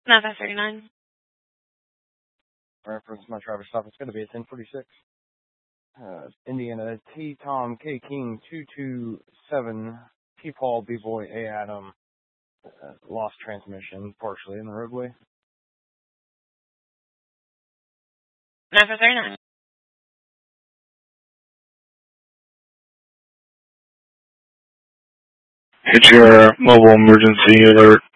9539. Reference my driver's stop. It's going to be a 1046. Indiana T Tom K King 227 T Paul B Boy A Adam. Lost transmission partially in the roadway. 9539. Hit your mobile emergency alert